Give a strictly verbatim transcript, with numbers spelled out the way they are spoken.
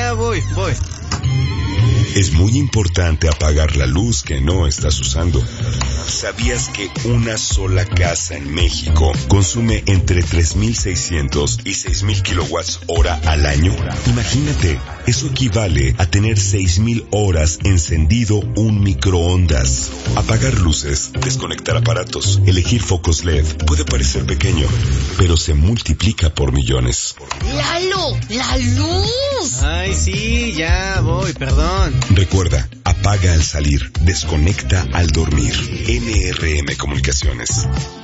ya voy, voy. Es muy importante apagar la luz que no estás usando. ¿Sabías que una sola casa en México consume entre tres mil seiscientos y seis mil kilowatts hora al año? Imagínate, eso equivale a tener seis mil horas encendido un microondas. Apagar luces, desconectar aparatos, elegir focos L E D puede parecer pequeño, pero se multiplica por millones. ¡Lalo! ¡La luz! Ay, sí, ya voy, perdón. Recuerda, apaga al salir, desconecta al dormir. N R M Comunicaciones.